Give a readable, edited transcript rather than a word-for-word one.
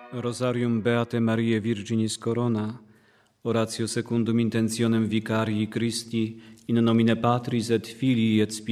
Rosarium Beate Mariae Virginis Corona, oratio secundum intentionem Vicarii Christi, in nomine Patris et Filii et Spiritus